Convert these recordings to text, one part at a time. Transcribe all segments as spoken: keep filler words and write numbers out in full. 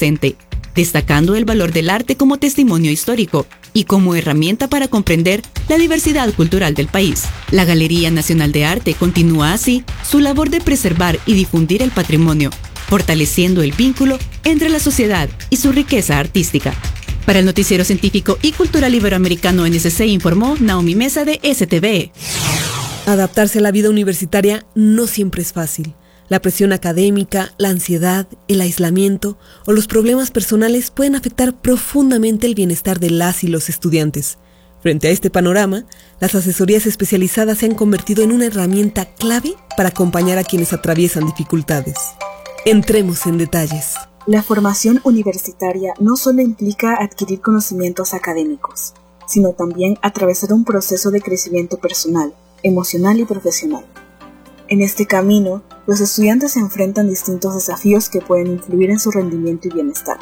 presente, destacando el valor del arte como testimonio histórico y como herramienta para comprender la diversidad cultural del país. La Galería Nacional de Arte continúa así su labor de preservar y difundir el patrimonio, fortaleciendo el vínculo entre la sociedad y su riqueza artística. Para el Noticiero Científico y Cultural Iberoamericano N S C informó Naomi Mesa de S T V E. Adaptarse a la vida universitaria no siempre es fácil. La presión académica, la ansiedad, el aislamiento o los problemas personales pueden afectar profundamente el bienestar de las y los estudiantes. Frente a este panorama, las asesorías especializadas se han convertido en una herramienta clave para acompañar a quienes atraviesan dificultades. Entremos en detalles. La formación universitaria no solo implica adquirir conocimientos académicos, sino también atravesar un proceso de crecimiento personal, emocional y profesional. En este camino, los estudiantes se enfrentan distintos desafíos que pueden influir en su rendimiento y bienestar.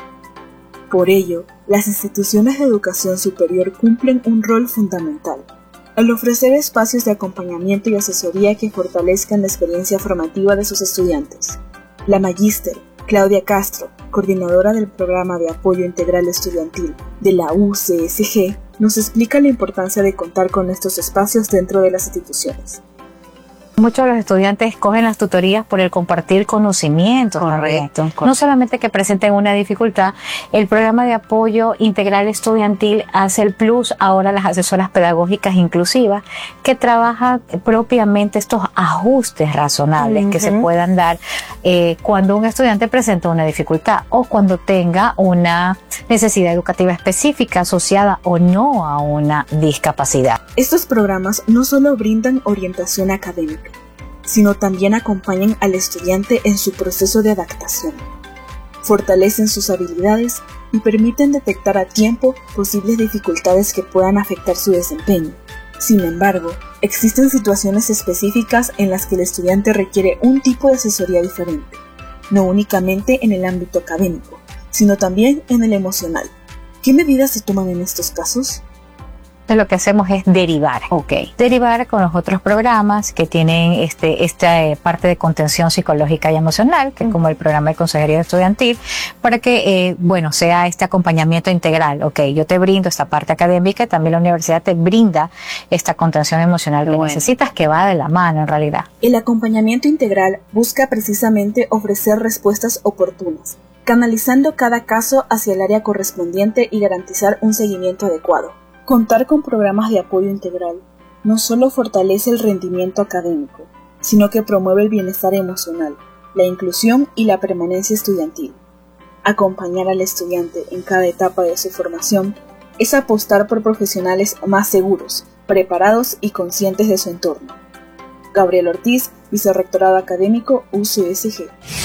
Por ello, las instituciones de educación superior cumplen un rol fundamental, al ofrecer espacios de acompañamiento y asesoría que fortalezcan la experiencia formativa de sus estudiantes. La magíster Claudia Castro, coordinadora del Programa de Apoyo Integral Estudiantil de la U C S G, nos explica la importancia de contar con estos espacios dentro de las instituciones. Muchos de los estudiantes escogen las tutorías por el compartir conocimientos. Correcto, correcto. No solamente que presenten una dificultad, el programa de apoyo integral estudiantil hace el plus ahora las asesoras pedagógicas inclusivas que trabajan propiamente estos ajustes razonables uh-huh. que se puedan dar eh, cuando un estudiante presenta una dificultad o cuando tenga una necesidad educativa específica asociada o no a una discapacidad. Estos programas no solo brindan orientación académica, sino también acompañan al estudiante en su proceso de adaptación. Fortalecen sus habilidades y permiten detectar a tiempo posibles dificultades que puedan afectar su desempeño. Sin embargo, existen situaciones específicas en las que el estudiante requiere un tipo de asesoría diferente, no únicamente en el ámbito académico, sino también en el emocional. ¿Qué medidas se toman en estos casos? Lo que hacemos es derivar, okay. derivar con los otros programas que tienen este, esta eh, parte de contención psicológica y emocional, que es como el programa de consejería estudiantil, para que, eh, bueno, sea este acompañamiento integral. Okay, yo te brindo esta parte académica y también la universidad te brinda esta contención emocional que bueno. necesitas, que va de la mano en realidad. El acompañamiento integral busca precisamente ofrecer respuestas oportunas, canalizando cada caso hacia el área correspondiente y garantizar un seguimiento adecuado. Contar con programas de apoyo integral no solo fortalece el rendimiento académico, sino que promueve el bienestar emocional, la inclusión y la permanencia estudiantil. Acompañar al estudiante en cada etapa de su formación es apostar por profesionales más seguros, preparados y conscientes de su entorno. Gabriel Ortiz, Vicerrectorado Académico U C S G.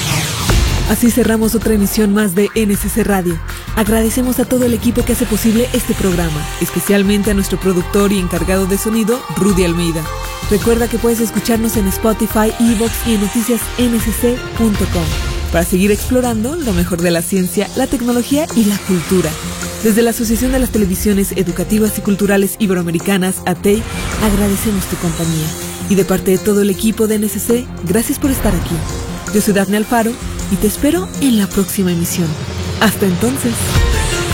Así cerramos otra emisión más de N S C Radio. Agradecemos a todo el equipo que hace posible este programa, especialmente a nuestro productor y encargado de sonido, Rudy Almeida. Recuerda que puedes escucharnos en Spotify, iVoox y en noticias ene ese ce punto com para seguir explorando lo mejor de la ciencia, la tecnología y la cultura. Desde la Asociación de las Televisiones Educativas y Culturales Iberoamericanas, A T E I, agradecemos tu compañía. Y de parte de todo el equipo de N S C, gracias por estar aquí. Yo soy Dafne Alfaro y te espero en la próxima emisión. Hasta entonces.